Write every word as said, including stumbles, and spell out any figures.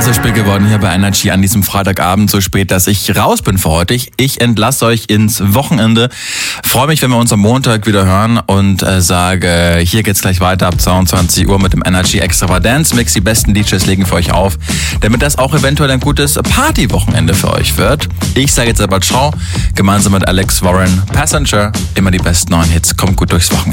so spät geworden hier bei Energy an diesem Freitagabend, so spät, dass ich raus bin für heute. Ich, ich entlasse euch ins Wochenende. Freue mich, wenn wir uns am Montag wieder hören und äh, sage, hier geht's gleich weiter ab zweiundzwanzig Uhr mit dem Energy Extravaganza Mix. Die besten D Js legen für euch auf, damit das auch eventuell ein gutes Partywochenende für euch wird. Ich sage jetzt aber ciao, gemeinsam mit Alex Warren, Passenger, immer die besten neuen Hits. Kommt gut durchs Wochenende.